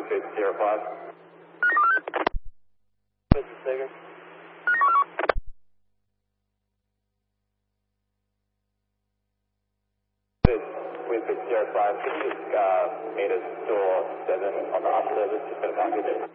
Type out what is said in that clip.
Wind 05. This is Sager. Wind 05. Can you just meet us door 7 on the up service? Just got a package.